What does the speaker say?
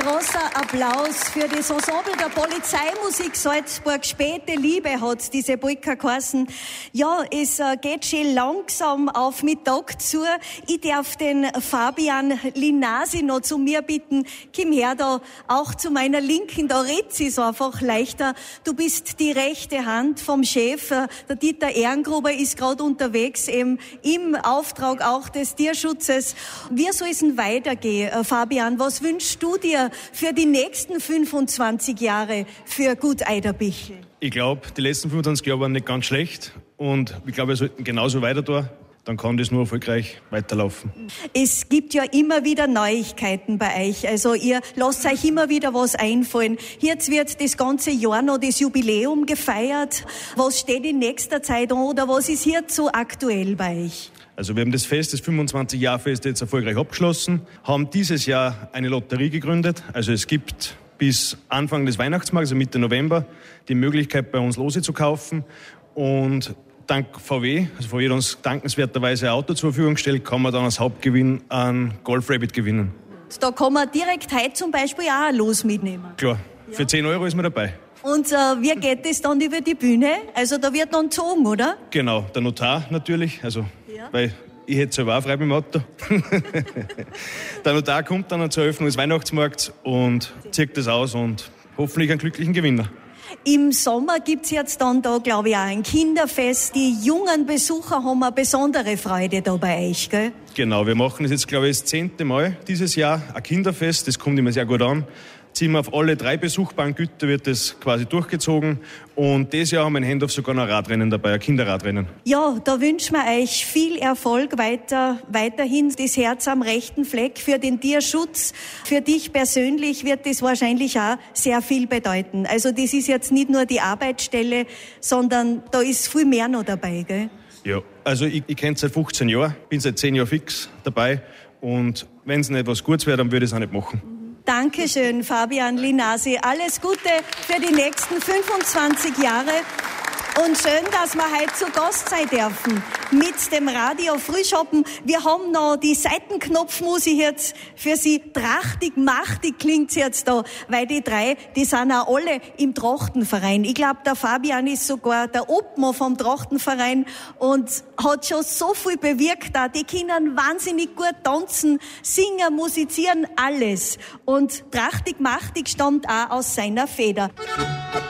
Großer Applaus für das Ensemble der Polizeimusik Salzburg. Späte Liebe hat diese Polka geheißen. Ja, es geht schon langsam auf Mittag zu. Ich darf den Fabian Linasi noch zu mir bitten. Komm her da, auch zu meiner Linken, da redet es einfach leichter. Du bist die rechte Hand vom Chef. Der Dieter Ehrengruber ist gerade unterwegs, eben im Auftrag auch des Tierschutzes. Wie soll es denn weitergehen, Fabian? Was wünschst du dir für die nächsten 25 Jahre für Gut Eiderbichel? Ich glaube, die letzten 25 Jahre waren nicht ganz schlecht und ich glaube, wir sollten genauso weiter tun. Dann kann das nur erfolgreich weiterlaufen. Es gibt ja immer wieder Neuigkeiten bei euch. Also ihr lasst euch immer wieder was einfallen. Jetzt wird das ganze Jahr noch das Jubiläum gefeiert. Was steht in nächster Zeit an oder was ist hier so aktuell bei euch? Also wir haben das Fest, das 25-Jahr-Fest jetzt erfolgreich abgeschlossen, haben dieses Jahr eine Lotterie gegründet. Also es gibt bis Anfang des Weihnachtsmarkts, also Mitte November, die Möglichkeit bei uns Lose zu kaufen. Und dank VW, also VW hat uns dankenswerterweise ein Auto zur Verfügung gestellt, kann man dann als Hauptgewinn einen Golf Rabbit gewinnen. Da kann man direkt heute zum Beispiel auch ein Los mitnehmen. Klar, für 10 Euro ist man dabei. Und wie geht es dann über die Bühne? Also da wird dann gezogen, oder? Genau, der Notar natürlich, also weil ich hätte selber auch frei mit dem Auto. Der Notar kommt dann zur Eröffnung des Weihnachtsmarkts und zieht das aus und hoffentlich einen glücklichen Gewinner. Im Sommer gibt's jetzt dann da, glaube ich, auch ein Kinderfest. Die jungen Besucher haben eine besondere Freude da bei euch, gell? Genau, wir machen das jetzt, glaube ich, das 10. Mal dieses Jahr, ein Kinderfest. Das kommt immer sehr gut an. Ziehen wir auf alle 3 besuchbaren Güter, wird das quasi durchgezogen. Und dieses Jahr haben wir in Hendorf sogar noch ein Radrennen dabei, ein Kinderradrennen. Ja, da wünschen wir euch viel Erfolg weiterhin. Das Herz am rechten Fleck für den Tierschutz. Für dich persönlich wird das wahrscheinlich auch sehr viel bedeuten. Also das ist jetzt nicht nur die Arbeitsstelle, sondern da ist viel mehr noch dabei, gell? Ja, also ich kenne es seit 15 Jahren, bin seit 10 Jahren fix dabei. Und wenn es nicht was Gutes wäre, dann würde ich es auch nicht machen. Dankeschön, Fabian Linasi. Alles Gute für die nächsten 25 Jahre. Und schön, dass wir heute zu Gast sein dürfen mit dem Radio Frühschoppen. Wir haben noch die Seitenknopfmusik jetzt für Sie. Trachtig, machtig klingt's jetzt da, weil die 3, die sind auch alle im Trachtenverein. Ich glaube, der Fabian ist sogar der Obmann vom Trachtenverein und hat schon so viel bewirkt da. Die können wahnsinnig gut tanzen, singen, musizieren, alles. Und trachtig, machtig stammt auch aus seiner Feder.